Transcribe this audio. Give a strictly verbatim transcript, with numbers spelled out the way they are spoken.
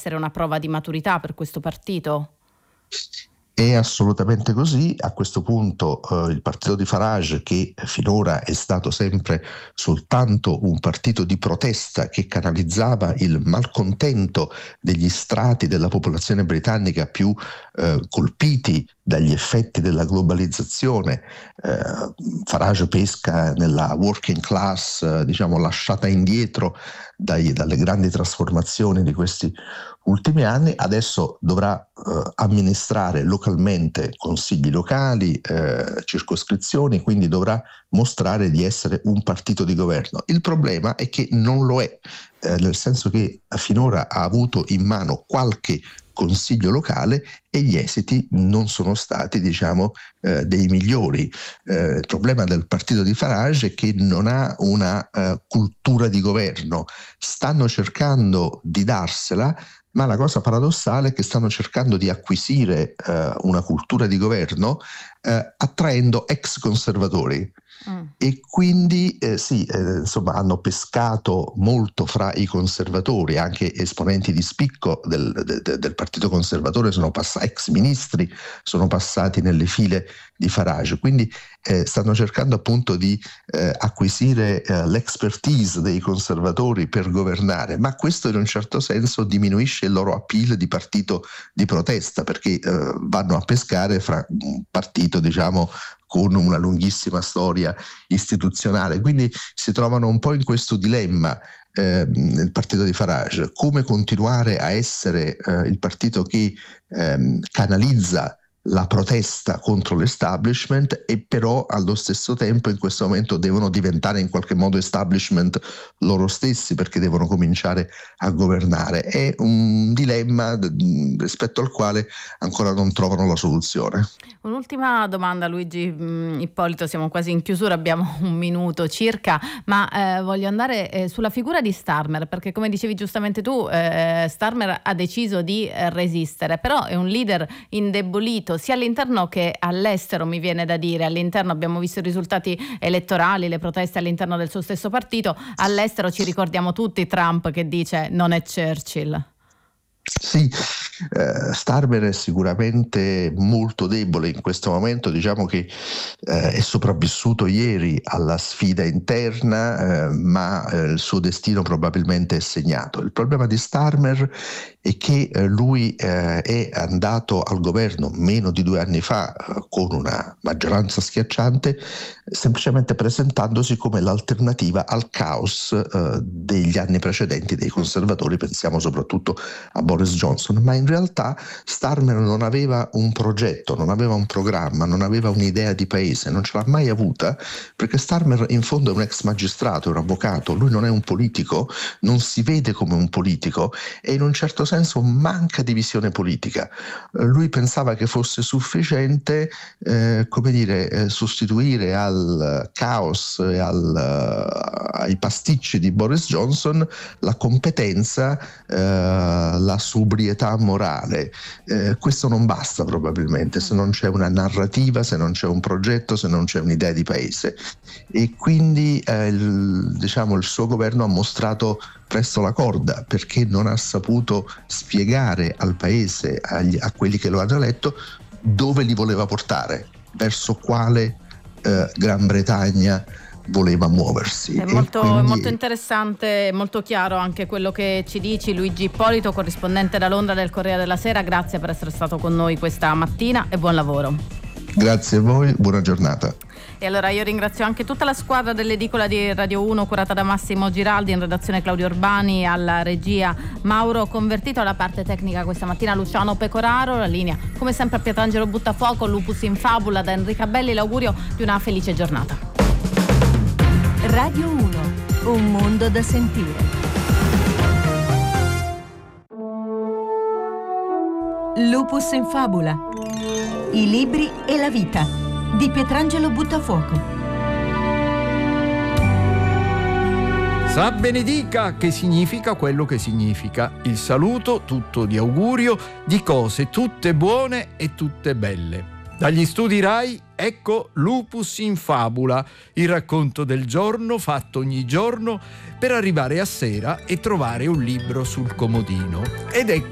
essere una prova di maturità per questo partito? È assolutamente così. A questo punto eh, il partito di Farage, che finora è stato sempre soltanto un partito di protesta che canalizzava il malcontento degli strati della popolazione britannica più eh, colpiti dagli effetti della globalizzazione, eh, Farage pesca nella working class, eh, diciamo lasciata indietro dai, dalle grandi trasformazioni di questi ultimi anni. Adesso dovrà eh, amministrare localmente consigli locali, eh, circoscrizioni, quindi dovrà mostrare di essere un partito di governo. Il problema è che non lo è, eh, nel senso che finora ha avuto in mano qualche consiglio locale e gli esiti non sono stati, diciamo, eh, dei migliori. Eh, il problema del partito di Farage è che non ha una uh, cultura di governo. Stanno cercando di darsela, ma la cosa paradossale è che stanno cercando di acquisire uh, una cultura di governo uh, attraendo ex conservatori. Mm. E quindi eh, sì, eh, insomma, hanno pescato molto fra i conservatori, anche esponenti di spicco del, de, del partito conservatore sono passati, ex ministri sono passati nelle file di Farage, quindi eh, stanno cercando appunto di eh, acquisire eh, l'expertise dei conservatori per governare, ma questo in un certo senso diminuisce il loro appeal di partito di protesta, perché eh, vanno a pescare fra un partito, diciamo, con una lunghissima storia istituzionale, quindi si trovano un po' in questo dilemma eh, nel partito di Farage: come continuare a essere eh, il partito che eh, canalizza la protesta contro l'establishment e però allo stesso tempo in questo momento devono diventare in qualche modo establishment loro stessi, perché devono cominciare a governare. È un dilemma rispetto al quale ancora non trovano la soluzione. Un'ultima domanda, Luigi mh, Ippolito, siamo quasi in chiusura, abbiamo un minuto circa, ma eh, voglio andare eh, sulla figura di Starmer, perché come dicevi giustamente tu, eh, Starmer ha deciso di eh, resistere, però è un leader indebolito sia all'interno che all'estero, mi viene da dire. All'interno abbiamo visto i risultati elettorali, le proteste all'interno del suo stesso partito, all'estero ci ricordiamo tutti Trump che dice non è Churchill. Sì, eh, Starmer è sicuramente molto debole in questo momento, diciamo che eh, è sopravvissuto ieri alla sfida interna, eh, ma eh, il suo destino probabilmente è segnato. Il problema di Starmer è che eh, lui eh, è andato al governo meno di due anni fa eh, con una maggioranza schiacciante, semplicemente presentandosi come l'alternativa al caos eh, degli anni precedenti dei conservatori, pensiamo soprattutto a Boris Johnson, ma in realtà Starmer non aveva un progetto, non aveva un programma, non aveva un'idea di paese, non ce l'ha mai avuta, perché Starmer in fondo è un ex magistrato, è un avvocato, lui non è un politico, non si vede come un politico e in un certo senso manca di visione politica. Lui pensava che fosse sufficiente eh, come dire, eh, sostituire al caos e al, uh, ai pasticci di Boris Johnson la competenza, eh, la sobrietà morale. Eh, questo non basta probabilmente se non c'è una narrativa, se non c'è un progetto, se non c'è un'idea di paese. E quindi eh, il, diciamo, il suo governo ha mostrato presto la corda, perché non ha saputo spiegare al paese, agli, a quelli che lo hanno eletto, dove li voleva portare, verso quale eh, Gran Bretagna voleva muoversi. È molto, quindi... è molto interessante, molto chiaro anche quello che ci dici. Luigi Ippolito, corrispondente da Londra del Corriere della Sera, grazie per essere stato con noi questa mattina e buon lavoro. Grazie a voi, buona giornata. E allora io ringrazio anche tutta la squadra dell'edicola di Radio uno curata da Massimo Giraldi, in redazione Claudio Urbani, alla regia Mauro Convertito, alla parte tecnica questa mattina Luciano Pecoraro, la linea come sempre a Pietrangelo Buttafuoco, Lupus in Fabula da Enrica Belli, l'augurio di una felice giornata. Radio uno, un mondo da sentire. Lupus in Fabula, i libri e la vita di Pietrangelo Buttafuoco. Sa benedica, che significa quello che significa. Il saluto tutto di augurio di cose tutte buone e tutte belle. Dagli studi Rai, ecco Lupus in Fabula, il racconto del giorno fatto ogni giorno per arrivare a sera e trovare un libro sul comodino. Ed ecco